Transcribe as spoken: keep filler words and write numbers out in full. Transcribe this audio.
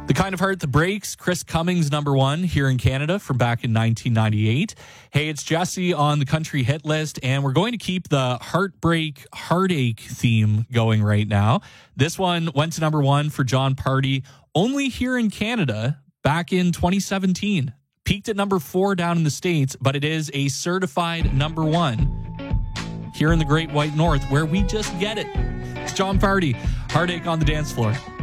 The Kind of Heart That Breaks, Chris Cummings, number one here in Canada from back in nineteen ninety-eight. Hey, it's Jesse on the country hit list, and we're going to keep the heartbreak, heartache theme going right now. This one went to number one for Jon Pardi, only here in Canada back in twenty seventeen. Peaked at number four down in the States, but it is a certified number one here in the Great White North, where we just get it. It's Jon Pardi, Heartache on the Dance Floor.